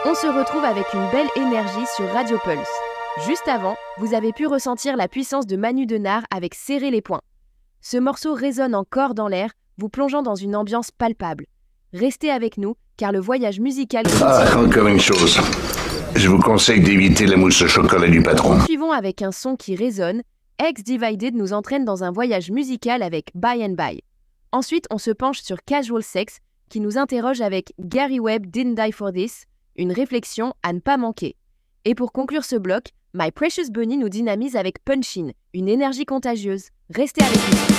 On se retrouve avec une belle énergie sur Radio Pulse. Juste avant, vous avez pu ressentir la puissance de Manu Denard avec Serrer les poings. Ce morceau résonne encore dans l'air, vous plongeant dans une ambiance palpable. Restez avec nous, car le voyage musical continue. Encore une chose. Je vous conseille d'éviter la mousse au chocolat du patron. Suivons avec un son qui résonne. Ex-Divided nous entraîne dans un voyage musical avec By and By. Ensuite, on se penche sur Casual Sex, qui nous interroge avec Gary Webb Didn't Die For This, une réflexion à ne pas manquer. Et pour conclure ce bloc, My Precious Bunny nous dynamise avec Punchin, une énergie contagieuse. Restez avec nous.